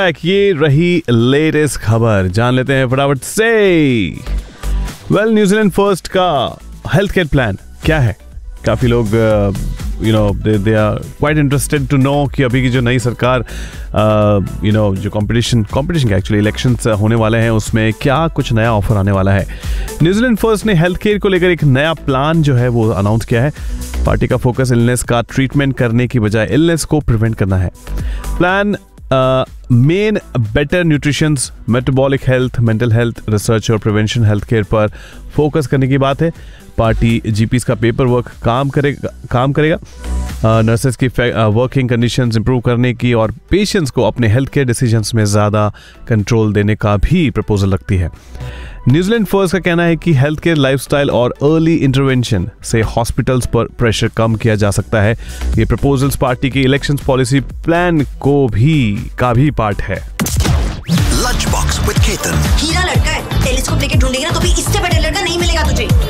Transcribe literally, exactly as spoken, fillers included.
ये रही लेटेस्ट खबर, जान लेते हैं फटाफट से। वेल, न्यूजीलैंड फर्स्ट का हेल्थ केयर प्लान क्या है? काफी लोग you know they are quite interested to know कि अभी की जो नई सरकार यू नो जो कंपटीशन कंपटीशन के एक्चुअली इलेक्शंस होने वाले हैं उसमें क्या कुछ नया ऑफर आने वाला है। न्यूजीलैंड फर्स्ट ने हेल्थ केयर को लेकर एक नया प्लान जो है वो अनाउंस किया है। पार्टी का फोकस इलनेस का ट्रीटमेंट करने की बजाय इलनेस को प्रिवेंट करना है। Plan main better nutrition, metabolic health, mental health, research और प्रिवेंशन हेल्थ केयर पर फोकस करने की बात है। पार्टी जीपीस का पेपर वर्क काम करेगा काम करेगा नर्सेस की वर्किंग कंडीशंस इंप्रूव करने की और पेशेंट्स को अपने हेल्थ केयर डिसीजंस में ज़्यादा कंट्रोल देने का भी प्रपोजल रखती है। न्यूजीलैंड फर्स्ट का कहना है कि हेल्थ केयर, लाइफस्टाइल और अर्ली इंटरवेंशन से हॉस्पिटल्स पर प्रेशर कम किया जा सकता है। ये प्रपोजल्स पार्टी की इलेक्शन पॉलिसी प्लान को भी का भी पार्ट है। Lunch box with Ketan. हीरा लड़का है, टेलीस्कोप लेके ढूंढेगा तो भी इससे बड़ा लड़का नहीं मिलेगा तुझे।